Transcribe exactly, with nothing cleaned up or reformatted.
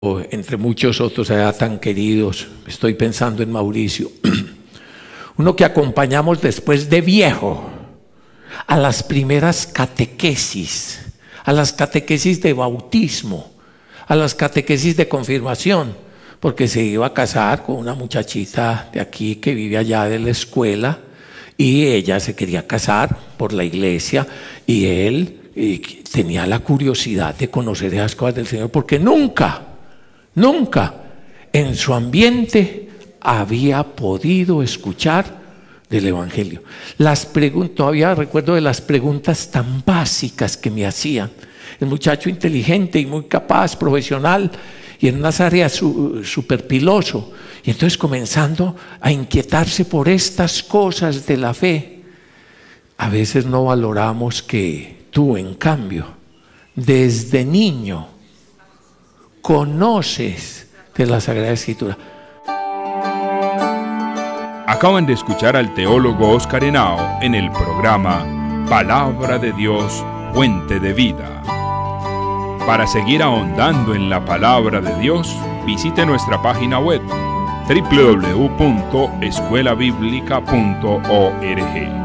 entre muchos otros allá tan queridos, estoy pensando en Mauricio, uno que acompañamos después de viejo a las primeras catequesis, a las catequesis de bautismo, a las catequesis de confirmación, porque se iba a casar con una muchachita de aquí que vive allá de la escuela, y ella se quería casar por la iglesia, y él y tenía la curiosidad de conocer esas cosas del Señor, porque nunca, nunca en su ambiente había podido escuchar del Evangelio. Las preguntas, todavía recuerdo de las preguntas tan básicas que me hacían. El muchacho inteligente y muy capaz, profesional, y en unas áreas súper piloso. Y entonces comenzando a inquietarse por estas cosas de la fe. A veces no valoramos que tú, en cambio, desde niño, conoces de la Sagrada Escritura. Acaban de escuchar al teólogo Oscar Henao en el programa Palabra de Dios, Fuente de Vida. Para seguir ahondando en la Palabra de Dios, visite nuestra página web doble u doble u doble u punto escuela bíblica punto org.